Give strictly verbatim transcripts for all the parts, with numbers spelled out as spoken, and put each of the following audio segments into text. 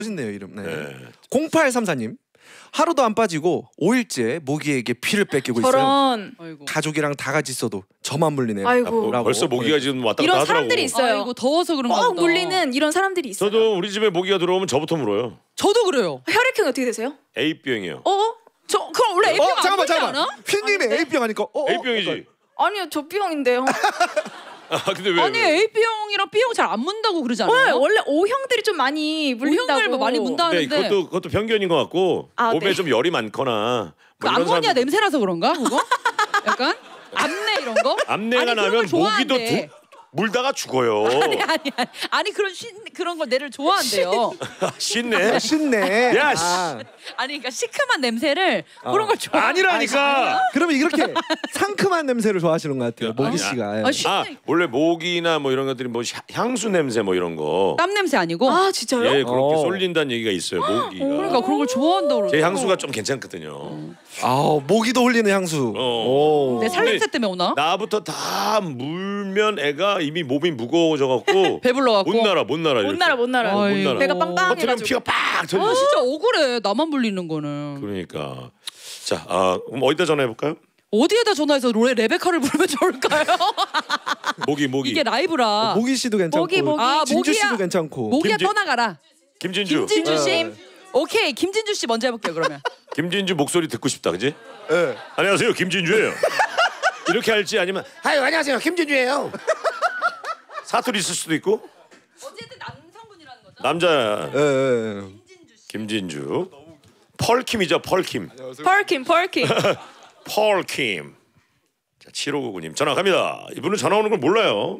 멋있네요 이름. 네. 네. 공팔삼사님 하루도 안 빠지고 오 일째 모기에게 피를 뺏기고 저런. 있어요. 가족이랑 다 같이 있어도 저만 물리네요. 아이고. 아, 벌써 모기가 지금 왔다 갔다 이런 하더라고. 사람들이 있어요. 아이고 더워서 그런가 꼭 보다. 물리는 이런 사람들이 있어요. 저도 우리 집에 모기가 들어오면 저부터 물어요. 저도 그래요. 혈액형이 어떻게 되세요? A병이요. 어? 저 그럼 원래 A병 어 안 잠깐만 물지 잠깐만. 않아? 휘님이 A병 하니까 어, 어, A병이지. 아니요, 저 B형인데요. 아 근데 왜? 아니 왜? A병이랑 B형 잘 안 문다고 그러지 네, 않아요? 원래 O형들이 좀 많이 물린다고. O형들 뭐 많이 문다 네, 하는데 그것도 그것도 편견인 것 같고 아, 몸에 네. 좀 열이 많거나 그 뭐 이런 암모니아 사람- 냄새라서 그런가 그거? 약간 암내 이런 거? 암내가 아니, 그런 나면 걸 모기도 좋아한대. 두, 물다가 죽어요. 아니 아니 아니 아니 그런 신 그런 걸 내를 좋아한대요. 신네. 신네. 야, 아, 아니 그러니까 시큼한 냄새를 어. 그런 걸 좋아. 아니라니까. 그러면 이렇게 상큼한 냄새를 좋아하시는 것 같아요. 모기 씨가. 예. 아, 시- 아 원래 모기나 뭐 이런 것들이 뭐 향- 향수 냄새 뭐 이런 거. 땀 냄새 아니고. 아, 진짜요? 예, 그렇게 어. 쏠린다는 얘기가 있어요. 모기가. 그러니까 그런 걸 좋아한다고 그러고. 제 향수가 좀 괜찮거든요. 아 모기도 홀리는 향수. 어. 오. 내 살냄새 때문에 오나? 나부터 다 물면 애가 이미 몸이 무거워져 갖고 배불러갖고. 못 날아 못 날아. 못 이렇게. 날아, 못 날아. 못 아이고. 날아. 배가 터트리면 빵빵해가지고. 피가 빡 아 터지듯이. 진짜 억울해. 나만 불리는 거는. 그러니까. 자, 아, 그럼 어디다 전화해 볼까요? 어디에다 전화해서 노래 레베카를 부르면 좋을까요? 모기 모기. 이게 라이브라. 모기 씨도 괜찮고. 모기, 모기. 아, 진주 모기야. 씨도 괜찮고. 모기야 김진- 떠나가라. 김진주. 김진주 씨. 네. 오케이 김진주 씨 먼저 해볼게요 그러면. 김진주 목소리 듣고 싶다, 그지? 예. 안녕하세요, 김진주예요. 이렇게 할지 아니면 아유 안녕하세요, 김진주예요. 사투리 있을 수도 있고. 어쨌든 남성분이라는 거죠? 남자 예, 예. 김진주. 펄킴이죠, 펄킴. 펄킴, 펄킴. 펄킴. 자, 칠오구구님 전화 갑니다. 이분은 전화 오는 걸 몰라요.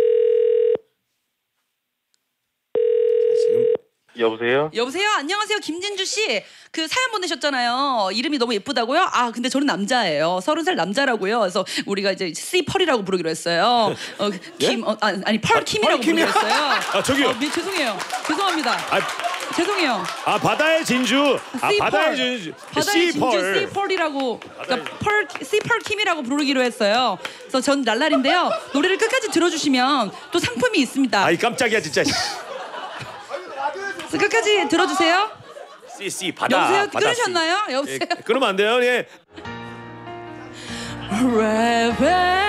자, 지금 여보세요? 여보세요. 안녕하세요. 김진주 씨. 그 사연 보내셨잖아요. 이름이 너무 예쁘다고요? 아 근데 저는 남자예요. 서른 살 남자라고요. 그래서 우리가 이제 C 펄이라고 부르기로 했어요. 어, 김 어, 아, 아니 펄 킴이라고 부르기로 했어요. 아 저기요. 어, 미, 죄송해요. 죄송합니다. 아, 죄송해요. 아 바다의 진주. 아 C 바다의 펄. 진주. 바다의 C 펄. 진주 C 펄이라고 그러니까 펄 C 펄 킴이라고 부르기로 했어요. 그래서 전 랄랄인데요. 노래를 끝까지 들어주시면 또 상품이 있습니다. 아이 깜짝이야 진짜. 그래서 끝까지 들어주세요. 씨씨 바다. 여보세요. 바다 끊으셨나요? 씨. 여보세요. 예, 끊으면 안 돼요. 예. 레베카